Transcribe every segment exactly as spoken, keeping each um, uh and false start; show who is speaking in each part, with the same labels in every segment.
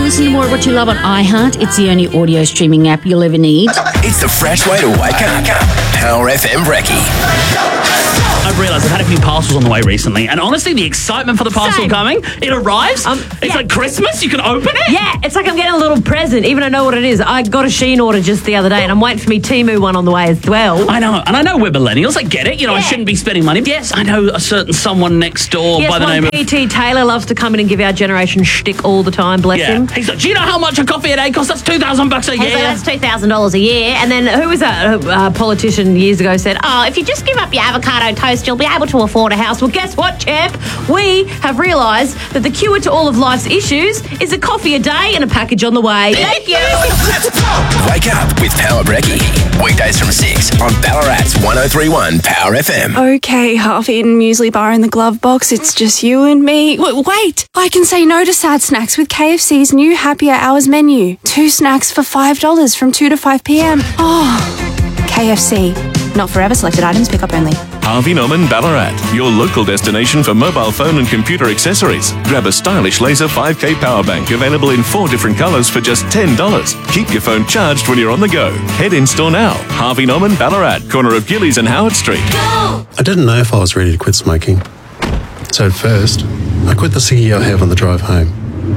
Speaker 1: listen to more of what you love on iHeart. It's the only audio streaming app you'll ever need.
Speaker 2: It's the fresh way to wake up. Power F M Brekkie.
Speaker 3: I've realised I've had a few parcels on the way recently, and honestly, the excitement for the parcel
Speaker 4: Same.
Speaker 3: coming, it arrives,
Speaker 4: Um,
Speaker 3: it's
Speaker 4: yeah.
Speaker 3: like Christmas, you can open it.
Speaker 4: Yeah, it's like I'm getting a little present, even though I know what it is. I got a Shein order just the other day, and I'm waiting for me Temu one on the way as well.
Speaker 3: I know, and I know we're millennials, I get it, you know, I
Speaker 4: Yeah.
Speaker 3: shouldn't be spending money. Yes, I know a certain someone next door
Speaker 4: Yes,
Speaker 3: by the
Speaker 4: one
Speaker 3: name of...
Speaker 4: P T Taylor loves to come in and give our generation shtick all the time, bless
Speaker 3: Yeah,
Speaker 4: him.
Speaker 3: he's like, do you know how much a coffee a day costs? That's two thousand bucks a
Speaker 4: I was
Speaker 3: year.
Speaker 4: like, that's two thousand dollars a year. And then who was that uh, politician years ago said, oh, if you just give up your avocado toast, you'll be able to afford a house. Well, guess what, champ? We have realised that the cure to all of life's issues is a coffee a day and a package on the way. Thank you.
Speaker 2: Wake up with Power Brekkie. Weekdays from six on Ballarat's one oh three one Power F M.
Speaker 5: Okay, half-eaten muesli bar in the glove box. It's just you and me. W- wait! I can say no to sad snacks with K F C's new Happier Hours menu. Two snacks for five dollars from two to five p.m. Oh, K F C. Not forever. Selected items. Pick up only.
Speaker 6: Harvey Norman Ballarat, your local destination for mobile phone and computer accessories. Grab a stylish laser five K power bank available in four different colours for just ten dollars. Keep your phone charged when you're on the go. Head in store now. Harvey Norman Ballarat, corner of Gillies and Howard Street.
Speaker 7: I didn't know if I was ready to quit smoking. So at first, I quit the ciggy I have on the drive home.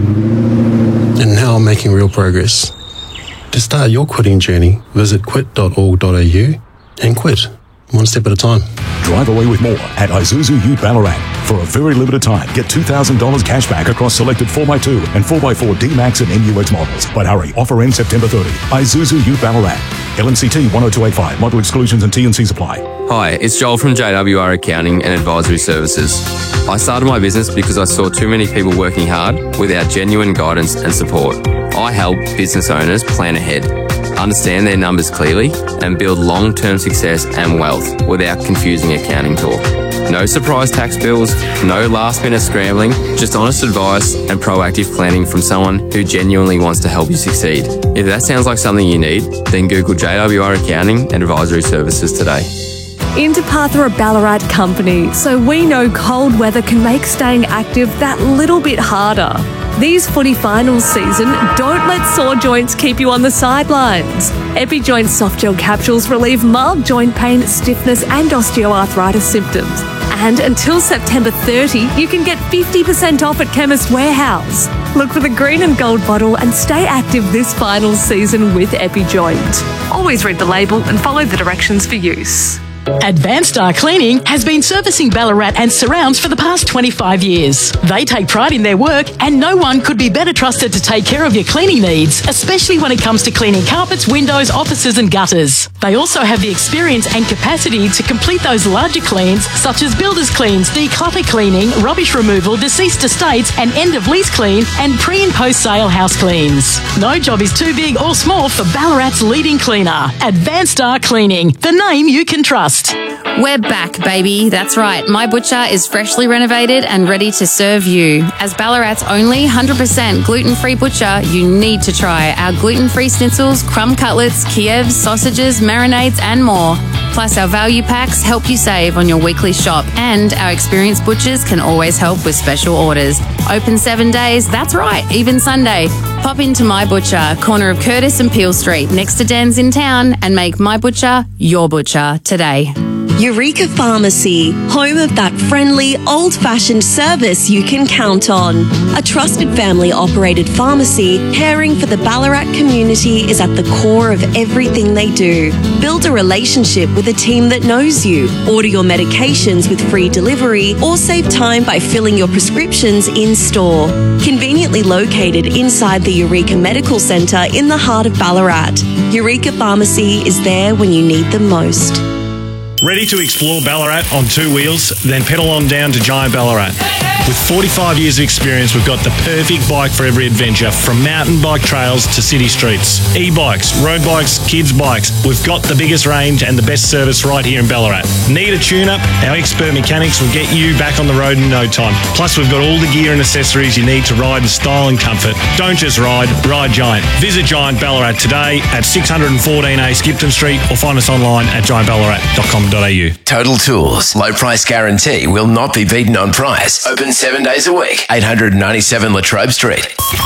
Speaker 7: And now I'm making real progress. To start your quitting journey, visit quit dot org dot a u and quit, one step at a time.
Speaker 8: Drive away with more at Isuzu Ute Ballarat. For a very limited time, get two thousand dollars cash back across selected four by two and four by four D-Max and N U X models. But hurry, offer ends September thirtieth. Isuzu Ute Ballarat. L N C T one oh two eight five. Model exclusions and T and Cs apply.
Speaker 9: Hi, it's Joel from J W R Accounting and Advisory Services. I started my business because I saw too many people working hard without genuine guidance and support. I help business owners plan ahead, understand their numbers clearly, and build long-term success and wealth without confusing accounting talk. No surprise tax bills, no last-minute scrambling, just honest advice and proactive planning from someone who genuinely wants to help you succeed. If that sounds like something you need, then Google J W R Accounting and Advisory Services today.
Speaker 10: Interpath are a Ballarat company, so we know cold weather can make staying active that little bit harder. These footy finals season, don't let sore joints keep you on the sidelines. EpiJoint soft gel capsules relieve mild joint pain, stiffness and osteoarthritis symptoms. And until September thirtieth, you can get fifty percent off at Chemist Warehouse. Look for the green and gold bottle and stay active this finals season with EpiJoint. Always read the label and follow the directions for use.
Speaker 11: Advanced Star Cleaning has been servicing Ballarat and surrounds for the past twenty-five years. They take pride in their work and no one could be better trusted to take care of your cleaning needs, especially when it comes to cleaning carpets, windows, offices and gutters. They also have the experience and capacity to complete those larger cleans such as builder's cleans, declutter cleaning, rubbish removal, deceased estates and end of lease clean and pre and post sale house cleans. No job is too big or small for Ballarat's leading cleaner. Advanced Star Cleaning, the name you can trust.
Speaker 12: We're back, baby. That's right. My Butcher is freshly renovated and ready to serve you. As Ballarat's only one hundred percent gluten-free butcher, you need to try our gluten-free schnitzels, crumb cutlets, Kievs, sausages, marinades, and more. Plus, our value packs help you save on your weekly shop, and our experienced butchers can always help with special orders. Open seven days. That's right, even Sunday. Pop into My Butcher, corner of Curtis and Peel Street, next to Den's in town, and make My Butcher your butcher today.
Speaker 13: Eureka Pharmacy, home of that friendly, old-fashioned service you can count on. A trusted family-operated pharmacy caring for the Ballarat community is at the core of everything they do. Build a relationship with a team that knows you. Order your medications with free delivery or save time by filling your prescriptions in-store. Conveniently located inside the Eureka Medical Centre in the heart of Ballarat, Eureka Pharmacy is there when you need them most.
Speaker 14: Ready to explore Ballarat on two wheels? Then pedal on down to Giant Ballarat. With forty-five years of experience, we've got the perfect bike for every adventure, from mountain bike trails to city streets. E-bikes, road bikes, kids bikes. We've got the biggest range and the best service right here in Ballarat. Need a tune-up? Our expert mechanics will get you back on the road in no time. Plus, we've got all the gear and accessories you need to ride in style and comfort. Don't just ride, ride Giant. Visit Giant Ballarat today at six fourteen A Skipton Street or find us online at giant ballarat dot com dot a u.
Speaker 2: Total Tools. Low price guarantee will not be beaten on price. Open seven days a week. eight ninety-seven Latrobe Street.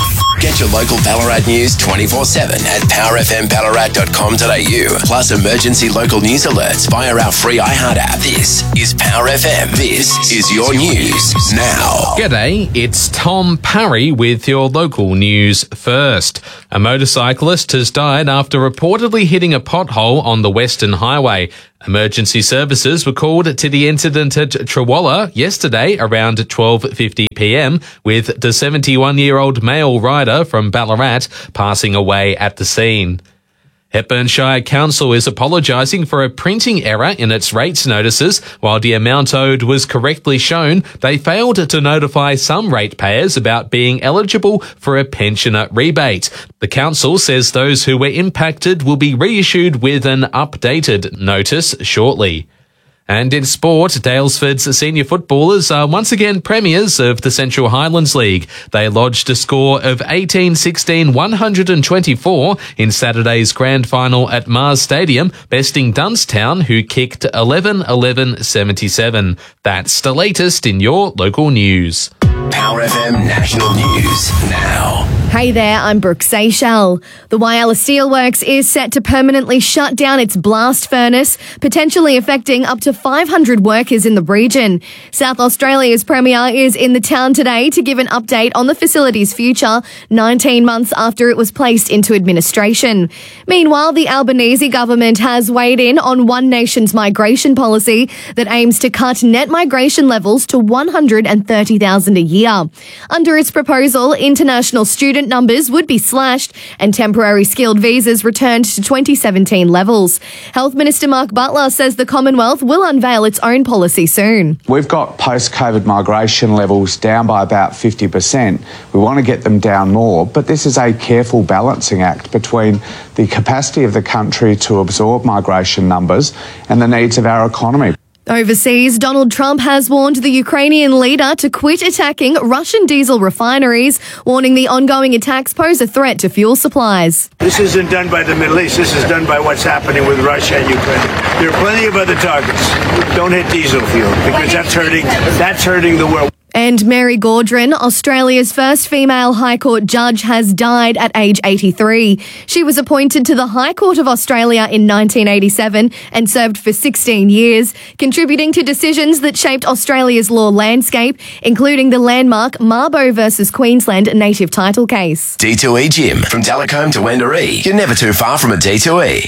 Speaker 2: Get your local Ballarat news twenty-four seven at power f m ballarat dot com dot a u. Plus emergency local news alerts via our free iHeart app. This is Power F M. This is your news now.
Speaker 15: G'day, it's Tom Parry with your local news first. A motorcyclist has died after reportedly hitting a pothole on the Western Highway. Emergency services were called to the incident at Trawalla yesterday around twelve fifty p m with the seventy-one-year-old male rider from Ballarat passing away at the scene. Hepburn Shire Council is apologising for a printing error in its rates notices. While the amount owed was correctly shown, they failed to notify some ratepayers about being eligible for a pensioner rebate. The council says those who were impacted will be reissued with an updated notice shortly. And in sport, Daylesford's senior footballers are once again premiers of the Central Highlands League. They lodged a score of eighteen sixteen one hundred twenty-four in Saturday's grand final at Mars Stadium, besting Dunstown, who kicked eleven eleven seventy-seven. That's the latest in your local news.
Speaker 2: Power F M National News now.
Speaker 16: Hey there, I'm Brooke Seychelles. The Whyalla Steelworks is set to permanently shut down its blast furnace, potentially affecting up to five hundred workers in the region. South Australia's Premier is in the town today to give an update on the facility's future, nineteen months after it was placed into administration. Meanwhile, the Albanese government has weighed in on One Nation's migration policy that aims to cut net migration levels to one hundred thirty thousand a year. Under its proposal, international student numbers would be slashed and temporary skilled visas returned to twenty seventeen levels. Health Minister Mark Butler says the Commonwealth will unveil its own policy soon.
Speaker 17: We've got post-COVID migration levels down by about fifty percent. We want to get them down more, but this is a careful balancing act between the capacity of the country to absorb migration numbers and the needs of our economy.
Speaker 16: Overseas, Donald Trump has warned the Ukrainian leader to quit attacking Russian diesel refineries, warning the ongoing attacks pose a threat to fuel supplies.
Speaker 18: This isn't done by the Middle East. This is done by what's happening with Russia and Ukraine. There are plenty of other targets. Don't hit diesel fuel because that's hurting, that's hurting the world.
Speaker 16: And Mary Gaudron, Australia's first female High Court judge, has died at age eighty-three. She was appointed to the High Court of Australia in nineteen eighty-seven and served for sixteen years, contributing to decisions that shaped Australia's law landscape, including the landmark Mabo versus Queensland native title case.
Speaker 2: D two E Gym. From Delacombe to Wendouree, you're never too far from a D two E.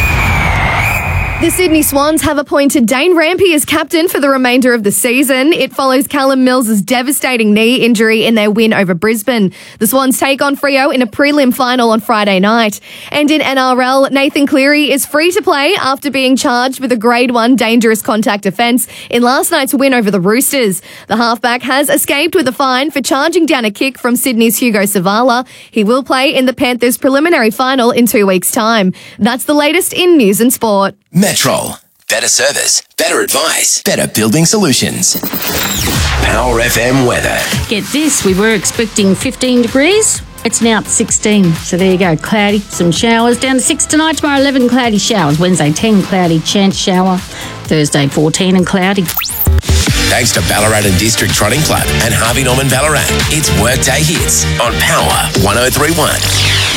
Speaker 16: The Sydney Swans have appointed Dane Rampey as captain for the remainder of the season. It follows Callum Mills' devastating knee injury in their win over Brisbane. The Swans take on Freo in a prelim final on Friday night. And in N R L, Nathan Cleary is free to play after being charged with a grade one dangerous contact offence in last night's win over the Roosters. The halfback has escaped with a fine for charging down a kick from Sydney's Hugo Savala. He will play in the Panthers' preliminary final in two weeks' time. That's the latest in news and sport.
Speaker 2: Metrol. Better service, better advice, better building solutions. Power F M weather.
Speaker 1: Get this, we were expecting fifteen degrees. It's now at sixteen. So there you go, cloudy, some showers. Down to six tonight, tomorrow eleven cloudy showers. Wednesday ten cloudy, chance shower. Thursday fourteen and cloudy.
Speaker 2: Thanks to Ballarat and District Trotting Club and Harvey Norman Ballarat. It's Workday Hits on Power one oh three point one.